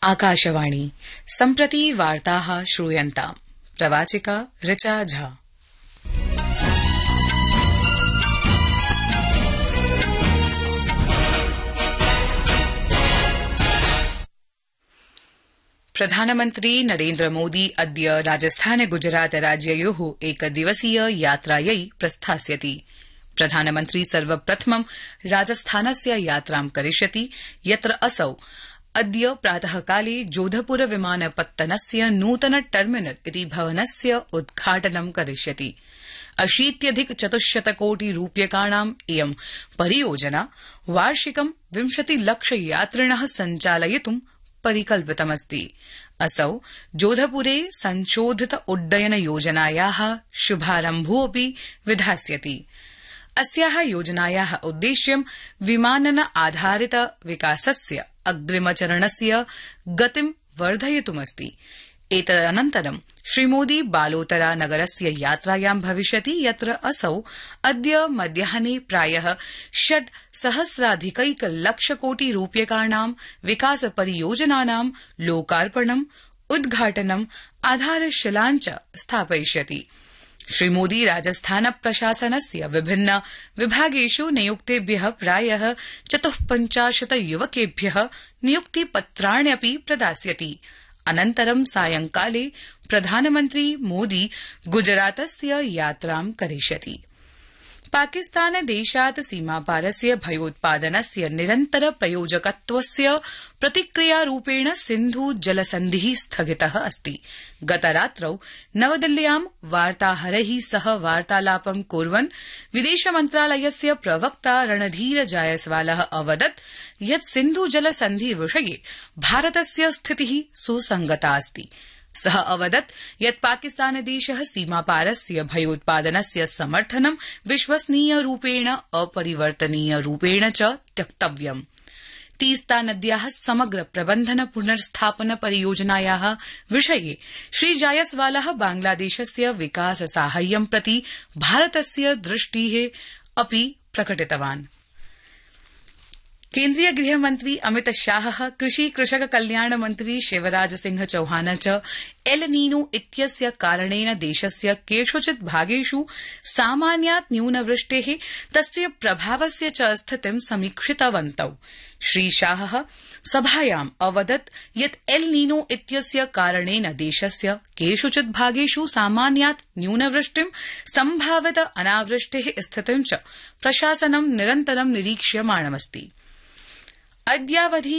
आकाशवाणी सम्प्रति वार्ताः श्रूयन्ताम्। प्रवाचिका ऋचा झा। प्रधानमन्त्री नरेन्द्र मोदी अद्य राजस्थान गुजरात राज्ययोः एकदिवसीय यात्रायै प्रस्थास्यति। प्रधानमन्त्री सर्वप्रथमं राजस्थानस्य यात्रां करिष्यति, यत्र असौ अद्य प्रातःकाले जोधपुर विमानपत्तनस्य नूतन टर्मिनल इति भवनस्य उद्घाटनं करिष्यति। 80,400 कोटि रूप्यकाणाम् इयं परियोजना वार्षिकं 20 लक्ष यात्रिणः सञ्चालयितुं परिकल्पितमस्ति। असौ जोधपुरे संशोधित उड्डयन योजनायाः शुभारम्भोऽपि विधास्यति। अस्याः योजनायाः उद्देश्यं विमानन आधारित विकासस्य अग्रिमचरणस्य गतिं वर्धयितुमस्ति। एतदनन्तरं श्रीमोदी बालोतरा नगरस्य यात्रायां भविष्यति, यत्र असौ अद्य मध्याह्ने प्रायः 6,000,000 लक्ष कोटि रूप्यकाणां विकास परियोजनानां लोकार्पणम्, उद्घाटनम्, आधारशिलां च स्थापयिष्यति। श्रीमोदी राजस्थान प्रशासनस्य विभिन्न विभागेषु नियुक्तेभ्यः प्रायः 54 युवकेभ्यः नियुक्तिपत्राण्यपि प्रदास्यति। अनन्तरं सायंकाले प्रधानमन्त्री मोदी गुजरातस्य यात्रां करिष्यति। पाकिस्तानदेशात् सीमापारस्य भयोत्पादनस्य निरन्तर प्रयोजकत्वस्य प्रतिक्रियारूपेण सिन्धु जलसन्धिः स्थगितः अस्ति। गतरात्रौ नवदिल्ल्यां वार्ताहरैः सह वार्तालापं कुर्वन् विदेशमन्त्रालयस्य प्रवक्ता रणधीर जायसवालः अवदत् यत् सिन्धु जलसन्धि विषये भारतस्य स्थितिः सुसंगता अस्ति। सः अवदत् यत् पाकिस्तानदेशः सीमापारस्य भयोत्पादनस्य समर्थनं विश्वसनीयरूपेण अपरिवर्तनीयरूपेण च त्यक्तव्यम्। तीस्ता नद्याः समग्र प्रबन्धन पुनर्स्थापन परियोजनायाः विषये श्री जायसवालः बांग्लादेशस्य विकास साहाय्यं प्रति भारतस्य दृष्टिः अपि प्रकटितवान्। केन्द्रीय गृहमन्त्री अमित शाहः, कृषि कृषक कल्याण मन्त्री शिवराज सिंह चौहान च एल नीनो इत्यस्य कारणेन देशस्य केषुचित् भागेषु सामान्यात् न्यूनवृष्टेः, तस्य प्रभावस्य च स्थितिं समीक्षितवन्तौ। श्री शाहः सभायाम् अवदत् यत् एल नीनो इत्यस्य कारणेन देशस्य केषुचित् भागेषु सामान्यात् न्यूनवृष्टिं, सम्भावित अनावृष्टेः स्थितिं च प्रशासनं निरन्तरं निरीक्ष्यमाणमस्ति। अद्यावधि